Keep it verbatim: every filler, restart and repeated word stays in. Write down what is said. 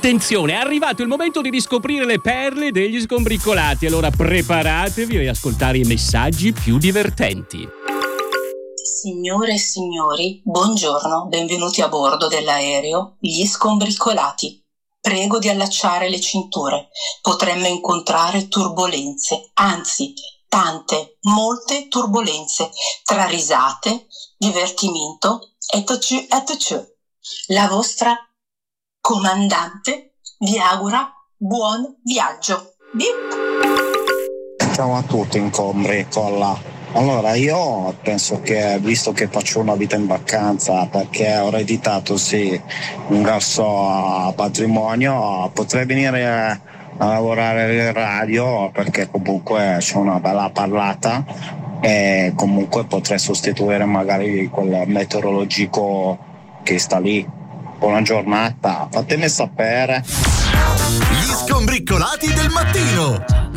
Attenzione, è arrivato il momento di riscoprire le perle degli sgombricolati. Allora preparatevi ad ascoltare i messaggi più divertenti. Signore e signori, buongiorno, benvenuti a bordo dell'aereo Gli Scombricolati. Prego di allacciare le cinture. Potremmo incontrare turbolenze, anzi, tante, molte turbolenze, tra risate, divertimento et tu et tu. La vostra comandante vi augura buon viaggio. Bip. Ciao a tutti, Scombricolati. Allora, io penso che, visto che faccio una vita in vacanza, perché ho ereditato sì un grosso patrimonio, potrei venire a lavorare in radio, perché comunque c'è una bella parlata e comunque potrei sostituire magari quel meteorologico che sta lì. Buona giornata, fatemi sapere. Gli Scombricolati del mattino.